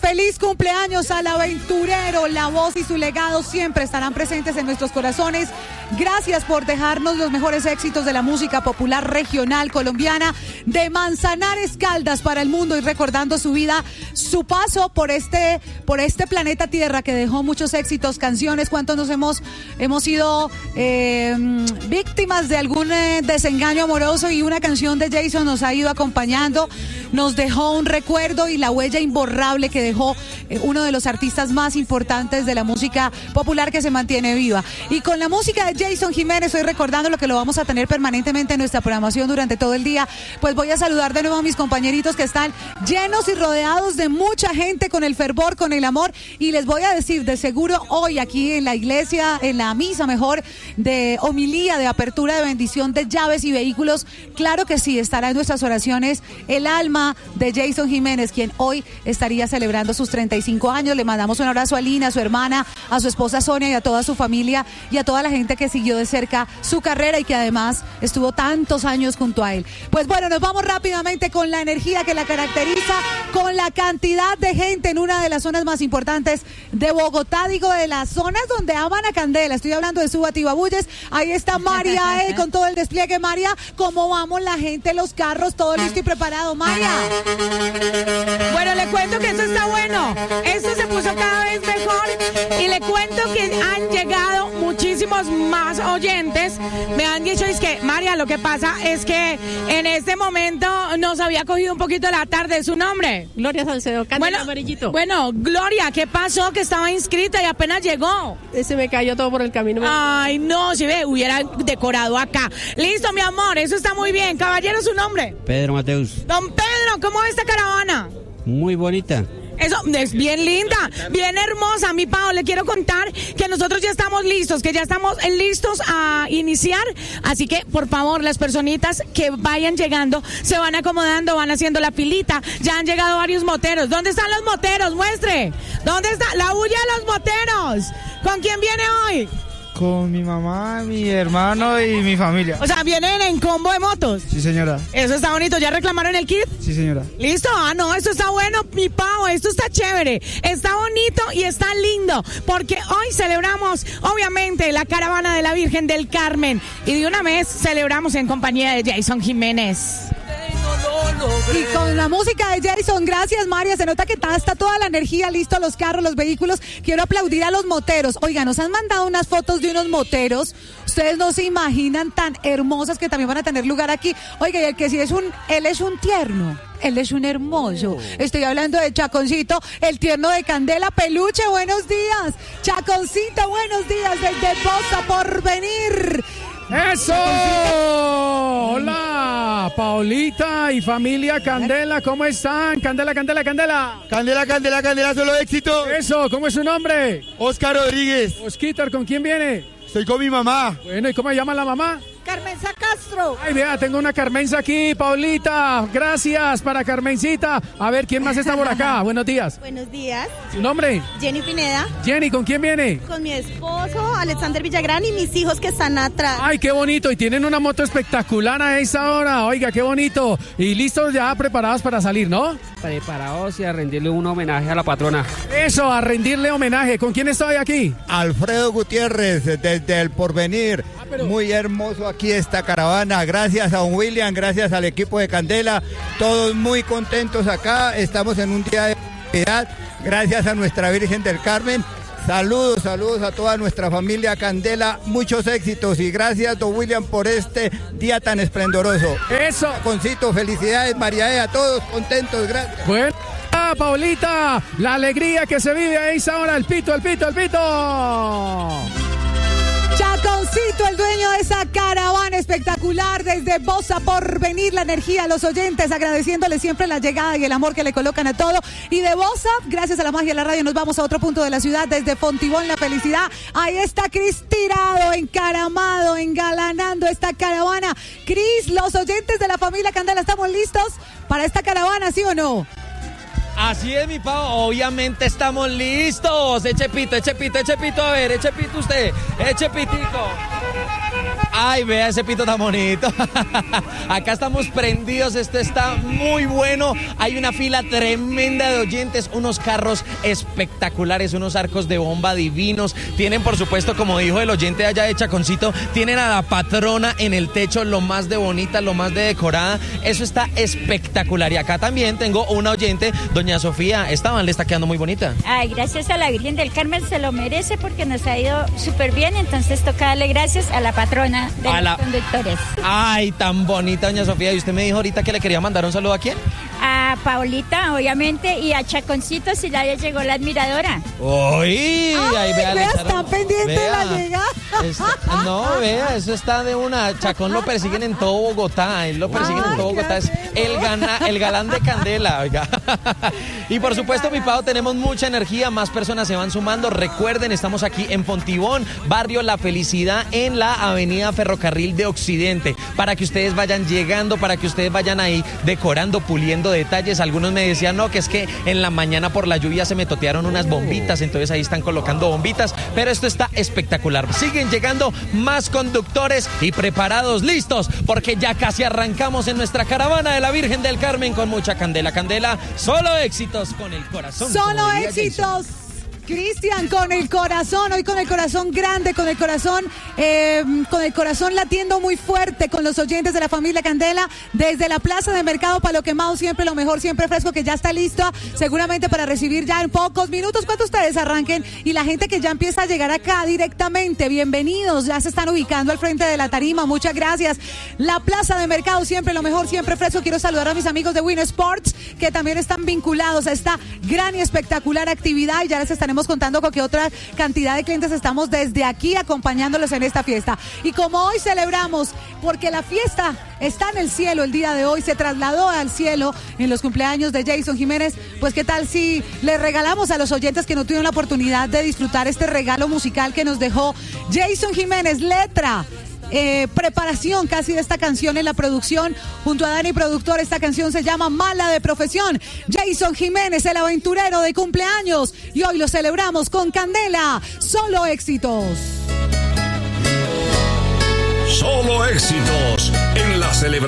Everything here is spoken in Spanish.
Feliz cumpleaños al aventurero. La voz y su legado siempre estarán presentes en nuestros corazones. Gracias por dejarnos los mejores éxitos de la música popular regional colombiana, de Manzanares Caldas para el mundo, y recordando su vida, su paso por este planeta Tierra, que dejó muchos éxitos, canciones. ¿Cuántos nos hemos sido víctimas de algún desengaño amoroso? Y una canción de Jason nos ha ido acompañando, nos dejó un recuerdo y la huella imborrable que dejó uno de los artistas más importantes de la música popular, que se mantiene viva. Y con la música de Jason Jiménez, estoy recordando lo que lo vamos a tener permanentemente en nuestra programación durante todo el día. Pues voy a saludar de nuevo a mis compañeritos que están llenos y rodeados de mucha gente, con el fervor, con el amor, y les voy a decir, de seguro hoy aquí en la iglesia, en la misa mejor, de homilía, de apertura, de bendición de llaves y vehículos, claro que sí, estará en nuestras oraciones el alma de Jason Jiménez, quien hoy estaría celebrando sus 35 años. Le mandamos un abrazo a Lina, a su hermana, a su esposa Sonia y a toda su familia y a toda la gente que siguió de cerca su carrera y que además estuvo tantos años junto a él. Pues bueno, nos vamos rápidamente con la energía que la caracteriza, con la cantidad de gente en una de las zonas más importantes de Bogotá, digo, de las zonas donde aman a Candela. Estoy hablando de Subatibabuyes. Ahí está María con todo el despliegue. María, ¿cómo vamos la gente, los carros, todo listo y preparado? María. Bueno, le cuento que esto está bueno. Esto se puso cada vez mejor y le cuento que han llegado muchísimos más oyentes. Me han dicho, es que María, lo que pasa es que en este momento nos había cogido un poquito la tarde. ¿Su nombre? Gloria Salcedo, Candela Amarillito. Bueno, Gloria, ¿qué pasó? Que estaba inscrita y apenas llegó. Se me cayó todo por el camino. Ay, no, si ve, hubiera decorado acá. Listo, mi amor, eso está muy bien. Caballero, ¿su nombre? Pedro Mateus. Don Pedro, ¿cómo es esta caravana? Muy bonita. Eso es bien linda, bien hermosa. Mi Pau, le quiero contar que nosotros ya estamos listos, que ya estamos listos a iniciar. Así que, por favor, las personitas que vayan llegando, se van acomodando, van haciendo la filita. Ya han llegado varios moteros. ¿Dónde están los moteros? Muestre. ¿Dónde está la bulla de los moteros? ¿Con quién viene hoy? Con mi mamá, mi hermano y mi familia. O sea, ¿vienen en combo de motos? Sí, señora. Eso está bonito. ¿Ya reclamaron el kit? Sí, señora. ¿Listo? Ah, no, esto está bueno, mi Pau. Esto está chévere. Está bonito y está lindo. Porque hoy celebramos, obviamente, la caravana de la Virgen del Carmen. Y de una vez celebramos en compañía de Jason Jiménez. Y con la música de Jason, gracias María, se nota que está toda la energía, listo, los carros, los vehículos. Quiero aplaudir a los moteros. Oigan, nos han mandado unas fotos de unos moteros, ustedes no se imaginan, tan hermosas, que también van a tener lugar aquí. Oiga, y el que sí él es un tierno. Él es un hermoso. Estoy hablando de Chaconcito, el tierno de Candela. Peluche, buenos días. Chaconcito, buenos días desde Bosa Porvenir. ¡Eso! Hola, Paulita y familia Candela, ¿cómo están? Candela. Candela, solo éxito. Eso, ¿cómo es su nombre? Oscar Rodríguez. Osquitar, ¿con quién viene? Estoy con mi mamá. Bueno, ¿y cómo se llama la mamá? Carmenza Castro. Ay, vea, tengo una Carmenza aquí, Paulita. Gracias para Carmencita. A ver, ¿quién más está por acá? Buenos días. Buenos días. ¿Su nombre? Jenny Pineda. Jenny, ¿con quién viene? Con mi esposo, Alexander Villagrán, y mis hijos que están atrás. Ay, qué bonito. Y tienen una moto espectacular a esa hora. Oiga, qué bonito. Y listos ya, preparados para salir, ¿no? Preparados y a rendirle un homenaje a la patrona. Eso, a rendirle homenaje. ¿Con quién estoy aquí? Alfredo Gutiérrez, desde El Porvenir. Muy hermoso aquí esta caravana. Gracias a don William, gracias al equipo de Candela. Todos muy contentos acá. Estamos en un día de felicidad. Gracias a nuestra Virgen del Carmen. Saludos a toda nuestra familia Candela. Muchos éxitos y gracias, don William, por este día tan esplendoroso. Eso. Concito, felicidades, María, a todos contentos. Gracias. Bueno. Paulita, la alegría que se vive ahí ahora, el pito. Chaconcito, el dueño de esa caravana espectacular desde Bosa Porvenir, la energía a los oyentes, agradeciéndole siempre la llegada y el amor que le colocan a todo. Y de Bosa, gracias a la magia de la radio, nos vamos a otro punto de la ciudad, desde Fontibón, La Felicidad. Ahí está Cris tirado, encaramado, engalanando esta caravana. Cris, los oyentes de la familia Candela, ¿estamos listos para esta caravana, sí o no? Así es, mi Pau, obviamente estamos listos. Eche pito, a ver, eche pito usted, eche pitico. Ay, vea ese pito tan bonito. Acá estamos prendidos, esto está muy bueno. Hay una fila tremenda de oyentes, unos carros espectaculares, unos arcos de bomba divinos. Tienen, por supuesto, como dijo el oyente allá de Chaconcito, tienen a la patrona en el techo, lo más de bonita, lo más de decorada. Eso está espectacular. Y acá también tengo una oyente, doña Sofía. Esta van le está quedando muy bonita. Ay, gracias a la Virgen del Carmen, se lo merece porque nos ha ido súper bien. Entonces toca darle gracias a la patrona de los conductores. Ay, tan bonita, doña Sofía. Y usted me dijo ahorita que le quería mandar un saludo, ¿a quién? A Paulita, obviamente, y a Chaconcito, si ya llegó la admiradora. ¡Uy! Ay, vea, está pendiente de la llegada. No, vea, eso está de una. Chacón lo persiguen en todo Bogotá. Él lo persiguen en todo Bogotá. Es el galán de Candela, oiga. Y por supuesto, mi Pau, tenemos mucha energía. Más personas se van sumando. Recuerden, estamos aquí en Fontibón, barrio La Felicidad, en la avenida Ferrocarril de Occidente. Para que ustedes vayan llegando, para que ustedes vayan ahí decorando, puliendo detalles. Algunos me decían, no, que es que en la mañana por la lluvia se me totearon unas bombitas, entonces ahí están colocando bombitas, pero esto está espectacular. Siguen llegando más conductores y preparados, listos, porque ya casi arrancamos en nuestra caravana de la Virgen del Carmen con mucha candela. Candela, solo éxitos con el corazón. Solo éxitos. Cristian, con el corazón, hoy con el corazón grande, con el corazón latiendo muy fuerte con los oyentes de la familia Candela, desde la plaza de Mercado Palo Quemado, siempre lo mejor, siempre fresco, que ya está listo, seguramente para recibir ya en pocos minutos cuando ustedes arranquen, y la gente que ya empieza a llegar acá directamente, bienvenidos, ya se están ubicando al frente de la tarima, muchas gracias. La plaza de Mercado, siempre lo mejor, siempre fresco. Quiero saludar a mis amigos de Win Sports, que también están vinculados a esta gran y espectacular actividad, y ya les estaremos contando con qué otra cantidad de clientes estamos desde aquí acompañándolos en esta fiesta. Y como hoy celebramos, porque la fiesta está en el cielo el día de hoy, se trasladó al cielo en los cumpleaños de Jason Jiménez, pues qué tal si le regalamos a los oyentes que no tuvieron la oportunidad de disfrutar este regalo musical que nos dejó Jason Jiménez, letra, preparación casi de esta canción en la producción junto a Dani productor. Esta canción se llama Mala de Profesión. Jason Jiménez, el aventurero de cumpleaños, y hoy lo celebramos con Candela. Solo éxitos. Solo éxitos en la celebración.